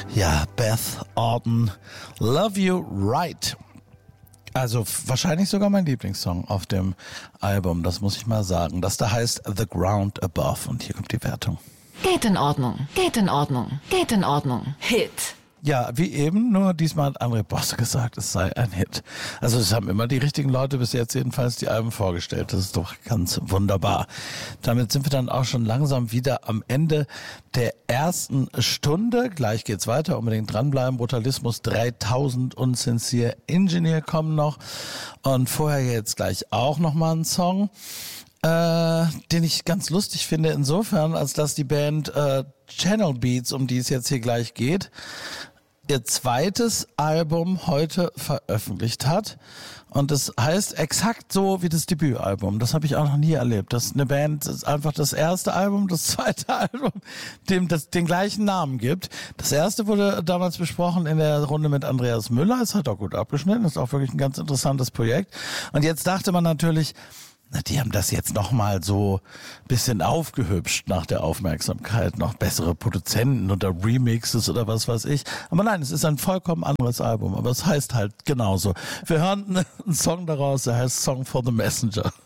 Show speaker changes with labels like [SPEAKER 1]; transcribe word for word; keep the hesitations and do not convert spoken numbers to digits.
[SPEAKER 1] Ja, Beth Orton, Love You Right. Also wahrscheinlich sogar mein Lieblingssong auf dem Album, das muss ich mal sagen. Das da heißt The Ground Above und hier kommt die Wertung.
[SPEAKER 2] Geht in Ordnung, geht in Ordnung, geht in Ordnung. Hit.
[SPEAKER 1] Ja, wie eben, nur diesmal hat André Bosse gesagt, es sei ein Hit. Also es haben immer die richtigen Leute bis jetzt jedenfalls die Alben vorgestellt. Das ist doch ganz wunderbar. Damit sind wir dann auch schon langsam wieder am Ende der ersten Stunde. Gleich geht's weiter, unbedingt dranbleiben. Brutalismus dreitausend und Sincere Engineer kommen noch. Und vorher jetzt gleich auch nochmal ein Song, äh, den ich ganz lustig finde insofern, als dass die Band äh, Channel Beats, um die es jetzt hier gleich geht, ihr zweites Album heute veröffentlicht hat. Und das heißt exakt so wie das Debütalbum. Das habe ich auch noch nie erlebt. Dass eine Band das einfach das erste Album, das zweite Album, dem das den gleichen Namen gibt. Das erste wurde damals besprochen in der Runde mit Andreas Müller. Es hat auch gut abgeschnitten. Das ist auch wirklich ein ganz interessantes Projekt. Und jetzt dachte man natürlich, na, die haben das jetzt nochmal so ein bisschen aufgehübscht nach der Aufmerksamkeit, noch bessere Produzenten oder Remixes oder was weiß ich. Aber nein, es ist ein vollkommen anderes Album, aber es heißt halt genauso. Wir hören einen Song daraus, der heißt Song for the Messenger.